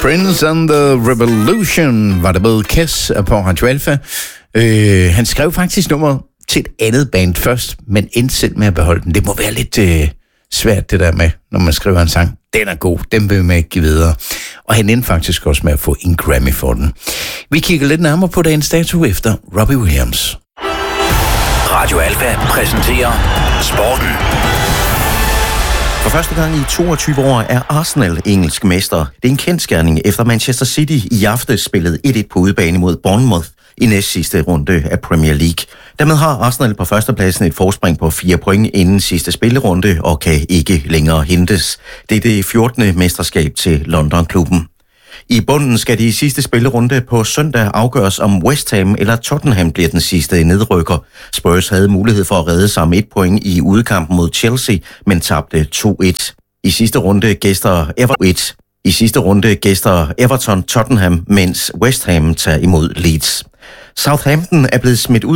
Prince and the Revolution var det med Kiss på Radio Alpha. Han skrev faktisk nummeret til et andet band først, men endte selv med at beholde den. Det må være lidt svært det der med, når man skriver en sang. Den er god, den vil man ikke give videre. Og han endte faktisk også med at få en Grammy for den. Vi kigger lidt nærmere på dagens dato efter Robbie Williams. Radio Alpha præsenterer Sporten. For første gang i 22 år er Arsenal engelsk mester. Det er en kendsgerning efter Manchester City i aftes spillede 1-1 på udebane mod Bournemouth i næstsidste runde af Premier League. Dermed har Arsenal på førstepladsen et forspring på 4 point inden sidste spillerunde og kan ikke længere hentes. Det er det 14. mesterskab til London-klubben. I bunden skal de sidste spillerunde på søndag afgøres, om West Ham eller Tottenham bliver den sidste nedrykker. Spurs havde mulighed for at redde sig med 1 point i udkampen mod Chelsea, men tabte 2-1. I sidste runde gæster Everton Tottenham, mens West Ham tager imod Leeds. Southampton er blevet smidt ud